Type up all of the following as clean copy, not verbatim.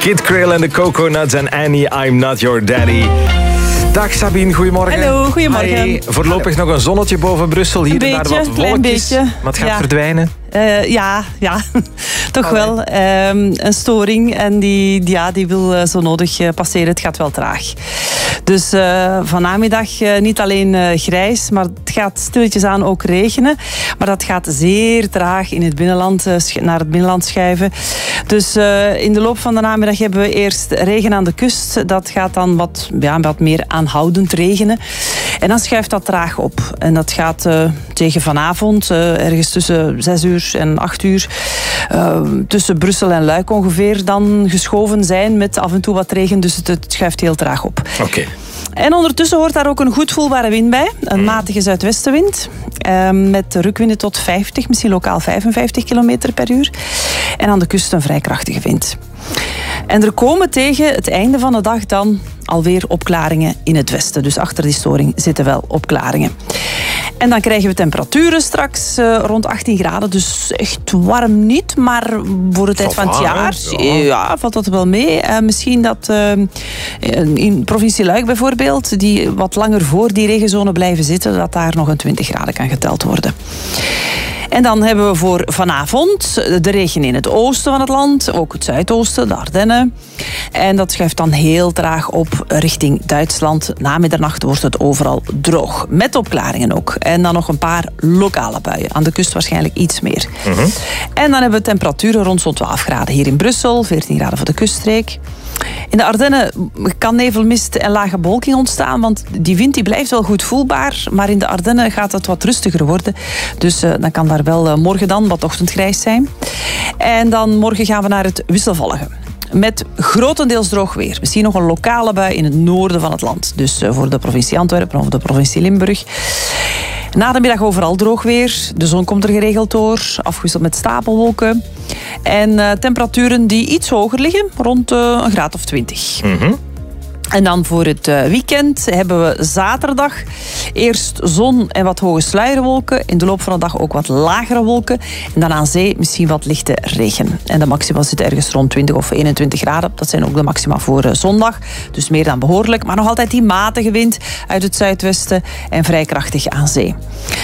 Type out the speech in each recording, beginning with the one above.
Kid Creole en de Coconuts en Annie, I'm Not Your Daddy. Dag Sabine, goedemorgen. Hallo, goedemorgen. Hey, voorlopig nog een zonnetje boven Brussel. Hier en daar wat wolkjes. Beetje. Maar het gaat verdwijnen. Ja, toch wel. Een storing en die wil zo nodig passeren. Het gaat wel traag. Dus vanmiddag niet alleen grijs, maar het gaat stilletjes aan ook regenen. Maar dat gaat zeer traag in het binnenland, naar het binnenland schuiven. Dus in de loop van de namiddag hebben we eerst regen aan de kust. Dat gaat dan wat meer aanhoudend regenen. En dan schuift dat traag op. En dat gaat tegen vanavond, ergens tussen 6 uur en 8 uur, tussen Brussel en Luik ongeveer, dan geschoven zijn met af en toe wat regen. Dus het schuift heel traag op. Oké. En ondertussen hoort daar ook een goed voelbare wind bij. Een matige zuidwestenwind. Met rukwinden tot 50, misschien lokaal 55 km per uur. En aan de kust een vrij krachtige wind. En er komen tegen het einde van de dag dan alweer opklaringen in het westen. Dus achter die storing zitten wel opklaringen. En dan krijgen we temperaturen straks rond 18 graden. Dus echt warm niet, maar voor de tijd van het jaar valt dat wel mee. Misschien dat in provincie Luik bijvoorbeeld, die wat langer voor die regenzone blijven zitten, dat daar nog een 20 graden kan geteld worden. En dan hebben we voor vanavond de regen in het oosten van het land, ook het zuidoosten, de Ardennen. En dat schuift dan heel traag op richting Duitsland. Na middernacht wordt het overal droog, met opklaringen ook. En dan nog een paar lokale buien. Aan de kust waarschijnlijk iets meer. En dan hebben we temperaturen rond zo'n 12 graden hier in Brussel, 14 graden voor de kuststreek. In de Ardennen kan nevelmist en lage bewolking ontstaan, want die wind die blijft wel goed voelbaar, maar in de Ardennen gaat het wat rustiger worden. Dus dan kan daar wel morgen dan wat ochtendgrijs zijn. En dan morgen gaan we naar het wisselvallige. Met grotendeels droog weer. Misschien nog een lokale bui in het noorden van het land. Dus voor de provincie Antwerpen of de provincie Limburg. Na de middag overal droog weer. De zon komt er geregeld door. Afgewisseld met stapelwolken. En temperaturen die iets hoger liggen. Rond een graad of 20. En dan voor het weekend hebben we zaterdag eerst zon en wat hoge sluierwolken. In de loop van de dag ook wat lagere wolken. En dan aan zee misschien wat lichte regen. En de maxima zitten ergens rond 20 of 21 graden. Dat zijn ook de maxima voor zondag. Dus meer dan behoorlijk. Maar nog altijd die matige wind uit het zuidwesten en vrij krachtig aan zee.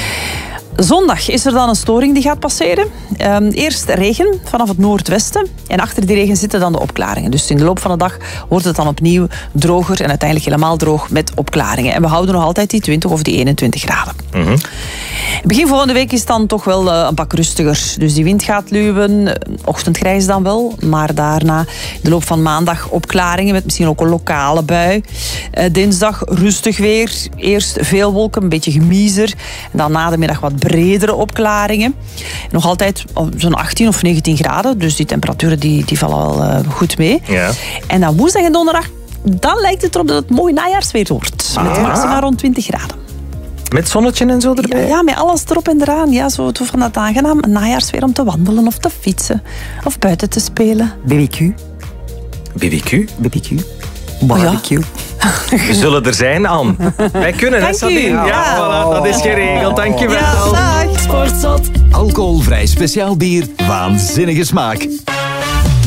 Zondag is er dan een storing die gaat passeren. Eerst regen vanaf het noordwesten. En achter die regen zitten dan de opklaringen. Dus in de loop van de dag wordt het dan opnieuw droger. En uiteindelijk helemaal droog met opklaringen. En we houden nog altijd die 20 of die 21 graden. Begin volgende week is dan toch wel een pak rustiger. Dus die wind gaat luwen. Ochtendgrijs dan wel. Maar daarna in de loop van maandag opklaringen. Met misschien ook een lokale bui. Dinsdag rustig weer. Eerst veel wolken, een beetje gemiezer. En dan na de middag wat bredere opklaringen. Nog altijd zo'n 18 of 19 graden. Dus die temperaturen die vallen wel goed mee. Ja. En dan woensdag en donderdag, dan lijkt het erop dat het mooi najaarsweer wordt. Met maxima rond 20 graden. Met zonnetje en zo erbij? Ja, met alles erop en eraan. Ja, zo van dat aangenaam najaarsweer om te wandelen of te fietsen. Of buiten te spelen. BBQ. BBQ? BBQ. Barbecue. We zullen er zijn, Anne. Wij kunnen, hè, Sabine? Ja, voilà, dat is geregeld. Dankjewel. Ja, dag. Sportzot. Alcoholvrij speciaal bier. Waanzinnige smaak.